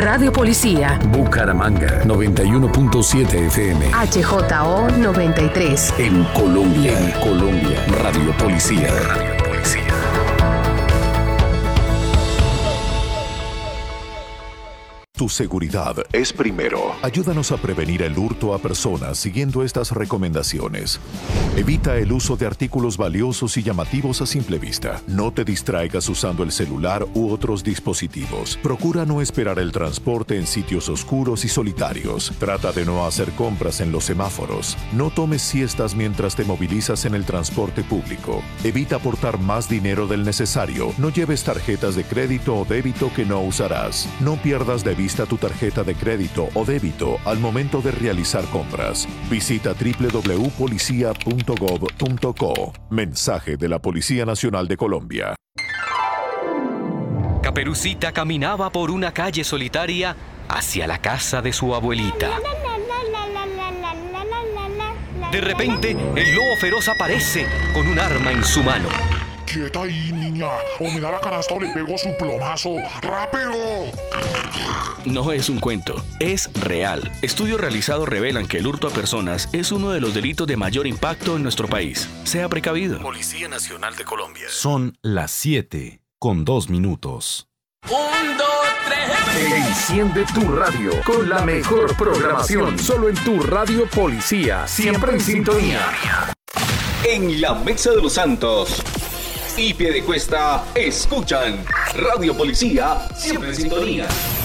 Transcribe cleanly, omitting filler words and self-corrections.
Radio Policía. Bucaramanga, 91.7 FM. HJO 93. En Colombia, Radio Policía. Tu seguridad es primero. Ayúdanos a prevenir el hurto a personas siguiendo estas recomendaciones. Evita el uso de artículos valiosos y llamativos a simple vista. No te distraigas usando el celular u otros dispositivos. Procura no esperar el transporte en sitios oscuros y solitarios. Trata de no hacer compras en los semáforos. No tomes siestas mientras te movilizas en el transporte público. Evita aportar más dinero del necesario. No lleves tarjetas de crédito o débito que no usarás. No pierdas de vista tu tarjeta de crédito o débito al momento de realizar compras. Visita www.policia.gov.co. Mensaje de la Policía Nacional de Colombia. Caperucita caminaba por una calle solitaria hacia la casa de su abuelita. De repente, el lobo feroz aparece con un arma en su mano. ¡Quieta ahí, niña! ¡O me da la canasta o le pego su plomazo! ¡Rápido! No es un cuento, es real. Estudios realizados revelan que el hurto a personas es uno de los delitos de mayor impacto en nuestro país. Sea precavido. Policía Nacional de Colombia. Son las 7:02. 1, 2, 3. Enciende tu radio con la mejor programación. Solo en tu Radio Policía. Siempre en sintonía. En la Mesa de los Santos y Piedecuesta escuchan Radio Policía, siempre en sintonía.